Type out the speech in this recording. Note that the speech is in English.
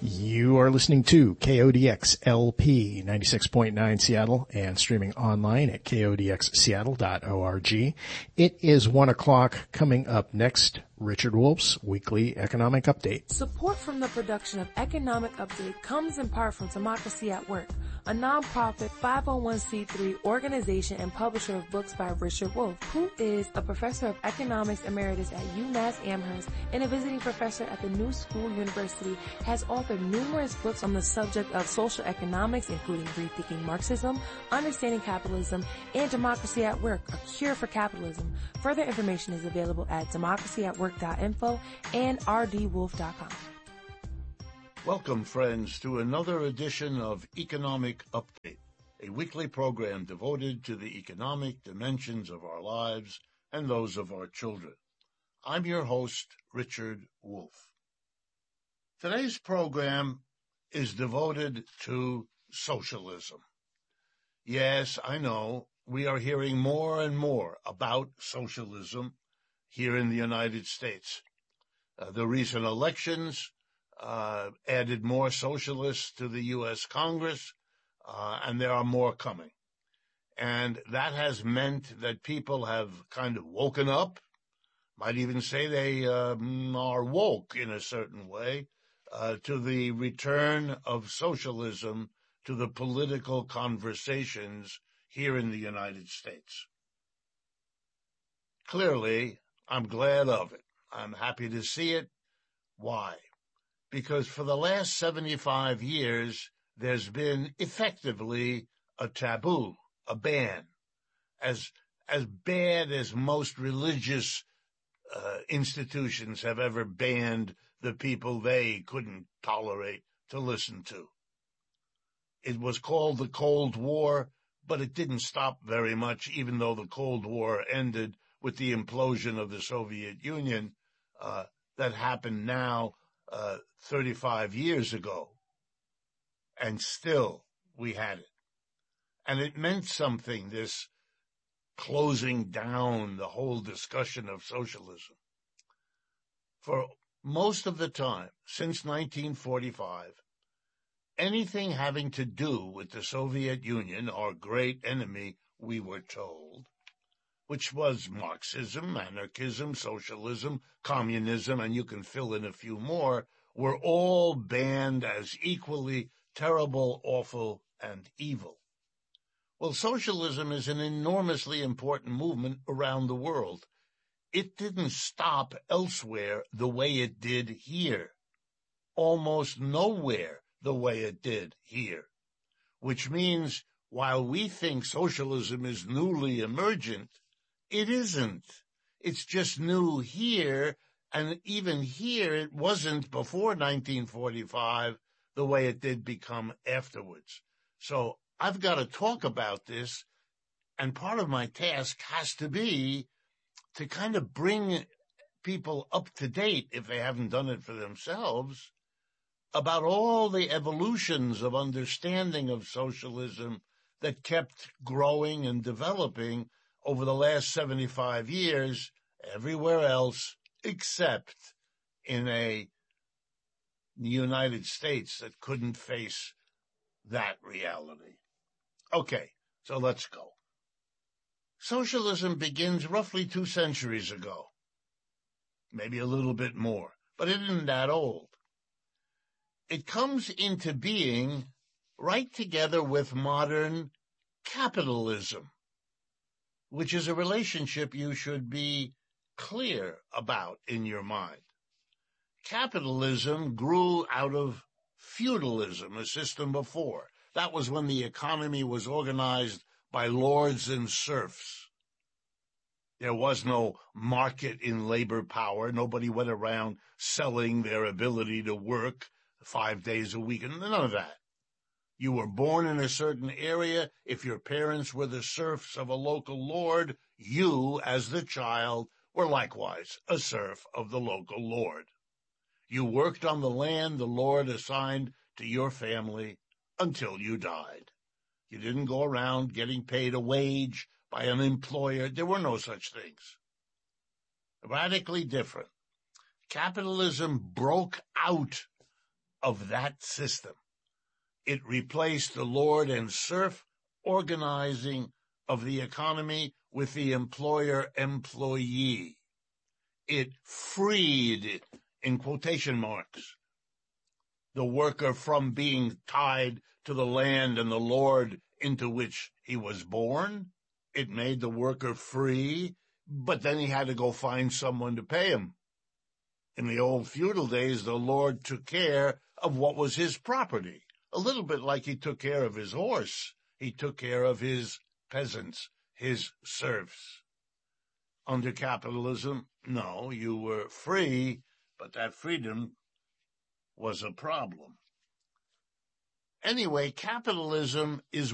You are listening to KODX LP 96.9 Seattle and streaming online at kodxseattle.org. It is 1 o'clock. Coming up next, Richard Wolf's Weekly Economic Update. Support from the production of Economic Update comes in part from Democracy at Work, a nonprofit 501c3 organization and publisher of books by Richard Wolf, who is a professor of economics emeritus at UMass Amherst and a visiting professor at the New School University, has authored numerous books on the subject of social economics, including Rethinking Marxism, Understanding Capitalism, and Democracy at Work, A Cure for Capitalism. Further information is available at democracyatwork.info and rdwolf.com. Welcome, friends, to another edition of Economic Update, a weekly program devoted to the economic dimensions of our lives and those of our children. I'm your host, Richard Wolf. Today's program is devoted to socialism. Yes, I know, we are hearing more and more about socialism here in the United States. The recent elections added more socialists to the U.S. Congress, and there are more coming. And that has meant that people have kind of woken up, might even say they are woke in a certain way, to the return of socialism to the political conversations here in the United States. Clearly, I'm glad of it. I'm happy to see it. Why? Because for the last 75 years, there's been effectively a taboo, a ban, as bad as most religious institutions have ever banned the people they couldn't tolerate to listen to. It was called the Cold War, but it didn't stop very much, even though the Cold War ended with the implosion of the Soviet Union that happened now 35 years ago. And still we had it. And it meant something, this closing down the whole discussion of socialism. For most of the time, since 1945, anything having to do with the Soviet Union, our great enemy, we were told, which was Marxism, anarchism, socialism, communism, and you can fill in a few more, were all banned as equally terrible, awful, and evil. Well, socialism is an enormously important movement around the world. It didn't stop elsewhere the way it did here. Almost nowhere the way it did here. Which means, while we think socialism is newly emergent, it isn't. It's just new here, and even here it wasn't before 1945 the way it did become afterwards. So I've got to talk about this, and part of my task has to be to kind of bring people up to date, if they haven't done it for themselves, about all the evolutions of understanding of socialism that kept growing and developing over the last 75 years, everywhere else except in the United States that couldn't face that reality. Okay, so let's go. Socialism begins roughly 2 centuries ago, maybe a little bit more, but it isn't that old. It comes into being right together with modern capitalism, which is a relationship you should be clear about in your mind. Capitalism grew out of feudalism, a system before. That was when the economy was organized by lords and serfs. There was no market in labor power. Nobody went around selling their ability to work 5 days a week, and none of that. You were born in a certain area. If your parents were the serfs of a local lord, you, as the child, were likewise a serf of the local lord. You worked on the land the lord assigned to your family until you died. You didn't go around getting paid a wage by an employer. There were no such things. Radically different. Capitalism broke out of that system. It replaced the lord and serf organizing of the economy with the employer-employee. It freed, in quotation marks, the worker from being tied to the land and the lord into which he was born. It made the worker free, but then he had to go find someone to pay him. In the old feudal days, the lord took care of what was his property, a little bit like he took care of his horse. He took care of his peasants, his serfs. Under capitalism, no, you were free, but that freedom was a problem. Anyway, capitalism is